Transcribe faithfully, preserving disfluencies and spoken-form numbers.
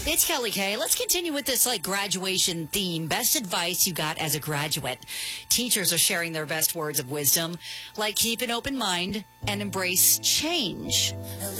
It's Kelly Kay. Let's continue with this like graduation theme. Best advice you got as a graduate. Teachers are sharing their best words of wisdom, like keep an open mind and embrace change.